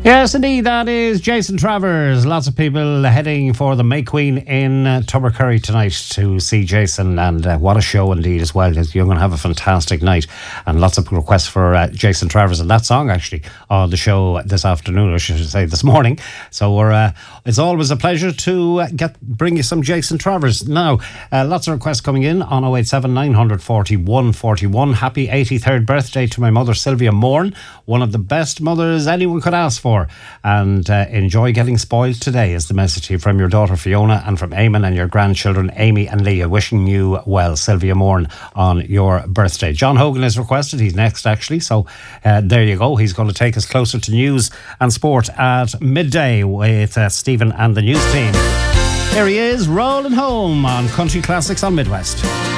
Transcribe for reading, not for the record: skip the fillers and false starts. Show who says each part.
Speaker 1: Yes, indeed, that is Jason Travers. Lots of people heading for the May Queen in Tubbercurry tonight to see Jason, and what a show indeed as well. You're going to have a fantastic night, and lots of requests for Jason Travers and that song actually on the show this afternoon, or should I say this morning. So it's always a pleasure to bring you some Jason Travers. Now, lots of requests coming in on 087 940 141. Happy 83rd birthday to my mother Sylvia Morn, one of the best mothers anyone could ask for, and enjoy getting spoiled today is the message here from your daughter Fiona and from Eamon and your grandchildren Amy and Leah, wishing you well, Sylvia Morn, on your birthday. John Hogan is requested, he's next actually, so there you go. He's going to take us closer to news and sport at midday with Stephen and the news team. Here he is, rolling home on Country Classics on Midwest.